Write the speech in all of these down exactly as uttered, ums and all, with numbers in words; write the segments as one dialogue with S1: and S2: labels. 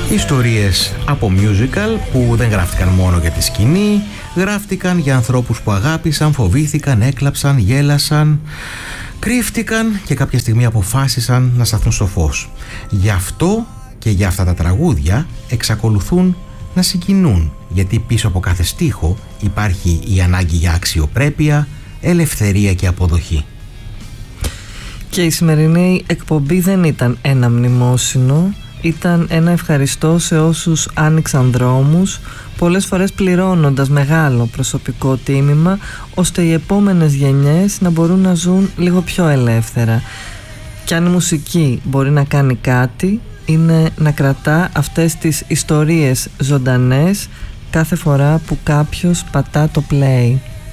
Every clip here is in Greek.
S1: Ιστορίες από musical που δεν γράφτηκαν μόνο για τη σκηνή, γράφτηκαν για ανθρώπους που αγάπησαν, φοβήθηκαν, έκλαψαν, γέλασαν, κρύφτηκαν και κάποια στιγμή αποφάσισαν να σταθούν στο φως. Γι' αυτό και για αυτά τα τραγούδια εξακολουθούν να συγκινούν, γιατί πίσω από κάθε στίχο υπάρχει η ανάγκη για αξιοπρέπεια, ελευθερία και αποδοχή.
S2: Και η σημερινή εκπομπή δεν ήταν ένα μνημόσυνο, ήταν ένα ευχαριστώ σε όσους άνοιξαν δρόμους, πολλές φορές πληρώνοντας μεγάλο προσωπικό τίμημα, ώστε οι επόμενες γενιές να μπορούν να ζουν λίγο πιο ελεύθερα. Και αν η μουσική μπορεί να κάνει κάτι, είναι να κρατά αυτές τις ιστορίες ζωντανές κάθε φορά που κάποιος πατά το play.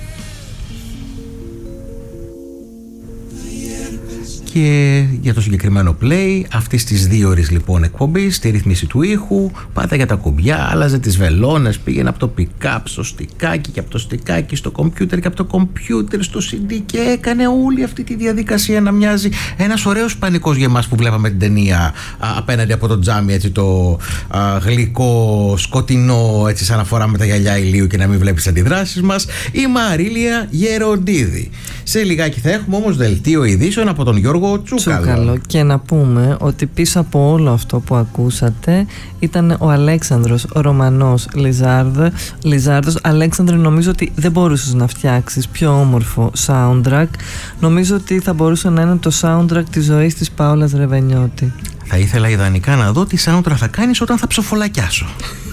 S1: Και για το συγκεκριμένο play αυτής της δύο ώρες λοιπόν εκπομπής, στη ρύθμιση του ήχου, πάτα για τα κουμπιά, άλλαζε τις βελόνες, πήγαινε από το pick-up στο στικάκι και από το στικάκι στο κομπιούτερ και από το κομπιούτερ στο σι ντι και έκανε όλη αυτή τη διαδικασία να μοιάζει ένας ωραίος πανικός για εμάς που βλέπαμε την ταινία α, απέναντι από το τζάμι, έτσι το α, γλυκό, σκοτεινό, έτσι σαν να φοράμε τα γυαλιά ηλίου και να μην βλέπεις αντιδράσεις μας, η Μαρίλια Γεροντίδη. Σε λιγάκι θα έχουμε όμως δελτίο ειδήσεων από τον Γιώργο Τσούκαλο. Τσούκαλο.
S2: Και να πούμε ότι πίσω από όλο αυτό που ακούσατε ήταν ο Αλέξανδρος, ο Ρωμανός Λιζάρδο. Λιζάρδος. Αλέξανδρο, νομίζω ότι δεν μπορούσες να φτιάξεις πιο όμορφο soundtrack. Νομίζω ότι θα μπορούσε να είναι το soundtrack της ζωής της Πάολας Ρεβενιώτη.
S1: Θα ήθελα ιδανικά να δω τι soundtrack θα κάνεις όταν θα ψοφολακιάσω.